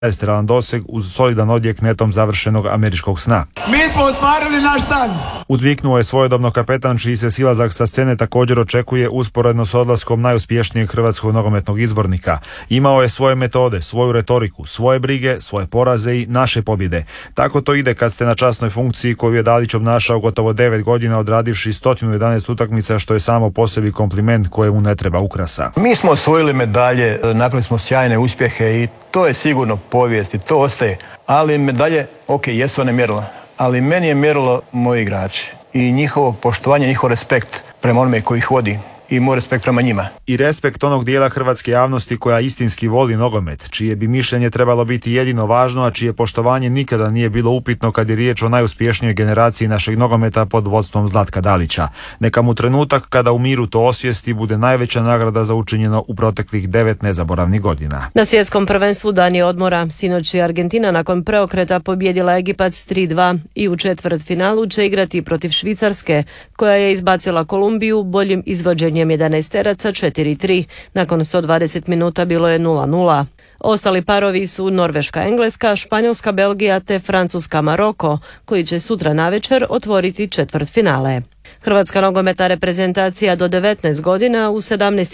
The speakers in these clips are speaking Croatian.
Esteralan doseg uz solidan odjek netom završenog američkog sna. Mi smo ostvarili naš san! Uzviknuo je svojedobno kapetan čiji se silazak sa scene također očekuje usporedno s odlaskom najuspješnijeg hrvatskog nogometnog izbornika. Imao je svoje metode, svoju retoriku, svoje brige, svoje poraze i naše pobjede. Tako to ide kad ste na časnoj funkciji koju je Dalić obnašao gotovo 9 godina odradivši 111 utakmica, što je samo po sebi kompliment kojemu ne treba ukrasa. Mi smo osvojili medalje, napravili smo sjajne uspjehe i to je sigurno povijest i to ostaje. Ali medalje, jesu one mjerilo, ali meni je mjerilo moji igrači i njihovo poštovanje, njihov respekt prema onome koji ih vodi i moj respekt prema njima. I respekt onog dijela hrvatske javnosti koja istinski voli nogomet, čije bi mišljenje trebalo biti jedino važno, a čije poštovanje nikada nije bilo upitno kad je riječ o najuspješnijoj generaciji našeg nogometa pod vodstvom Zlatka Dalića. Neka mu trenutak kada u miru to osvijesti bude najveća nagrada za učinjeno u proteklih 9 nezaboravnih godina. Na svjetskom prvenstvu dan je odmora. Sinoć je Argentina nakon preokreta pobijedila Egipat 3-2 i u četvrtfinalu će igrati protiv Švicarske, koja je izbacila Kolumbiju boljim izvođenjem 11-teraca 4-3. Nakon 120 minuta bilo je 0-0. Ostali parovi su Norveška-Engleska, Španjolska-Belgija te Francuska-Maroko, koji će sutra navečer otvoriti četvrtfinale. Hrvatska nogometna reprezentacija do 19 godina u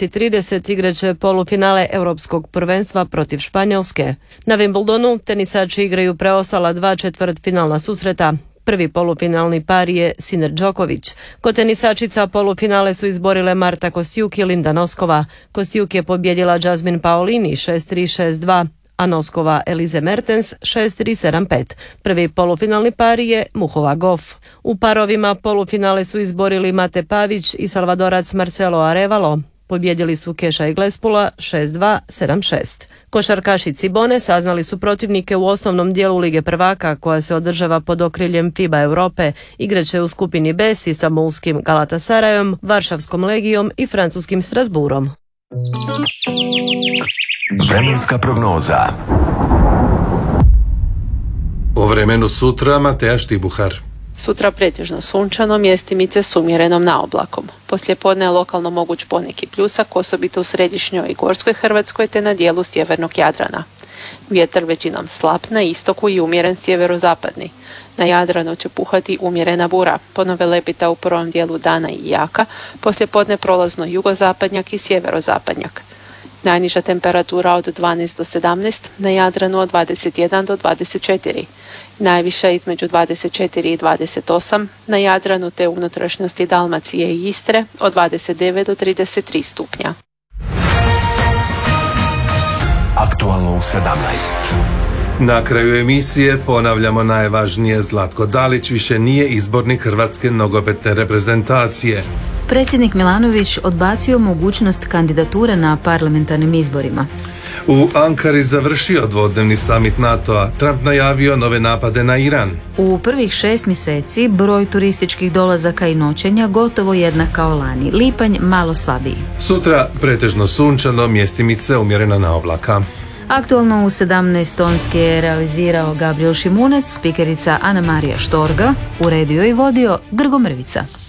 17:30 igraće polufinale Europskog prvenstva protiv Španjolske. Na Wimbledonu tenisači igraju preostala 2 četvrtfinalna susreta. Prvi polufinalni par je Sinner Djokovic. Kod tenisačica polufinale su izborile Marta Kostiuk i Linda Noskova. Kostiuk je pobjedila Jasmine Paolini 6-3, 6-2, a Noskova Elize Mertens 6-3, 7-5. Prvi polufinalni par je Muhova Goff. U parovima polufinale su izborili Mate Pavić i Salvadorac Marcelo Arevalo. Pobjedili su Keša i Glespula 6-2, 7-6. Košarkaši Cibone saznali su protivnike u osnovnom dijelu Lige prvaka koja se održava pod okriljem FIBA Europe. Igraće u skupini B s Istanbulskim Galatasarayom, Varšavskom Legijom i francuskim Strasbourom. Vremenska prognoza. O vremenu sutra Mateja Štibuhar. Sutra pretežno sunčano, mjestimice s umjerenom naoblakom. Poslijepodne je lokalno moguć poneki pljusak, osobito u središnjoj i gorskoj Hrvatskoj te na dijelu sjevernog Jadrana. Vjetar većinom slab na istoku i umjeren sjeverozapadni. Na Jadranu će puhati umjerena bura, ponove lepita u prvom dijelu dana i jaka, poslijepodne prolazno jugozapadnjak i sjeverozapadnjak. Najniža temperatura od 12 do 17, na Jadranu od 21 do 24. Najviša između 24 i 28, na Jadranu te unutrašnjosti Dalmacije i Istre od 29 do 33 stupnja. Aktualno u 17. Na kraju emisije ponavljamo najvažnije. Zlatko Dalić više nije izbornik hrvatske nogometne reprezentacije. Predsjednik Milanović odbacio mogućnost kandidature na parlamentarnim izborima. U Ankari završio dvodnevni samit NATO-a. Trump najavio nove napade na Iran. U prvih 6 mjeseci broj turističkih dolazaka i noćenja gotovo jednak kao lani. Lipanj malo slabiji. Sutra pretežno sunčano, mjestimice umjerena naoblaka. Aktualno u 17 tonski je realizirao Gabriel Šimunec, spikerica Ana Marija Štorga, uredio i vodio Grgo Mrvica.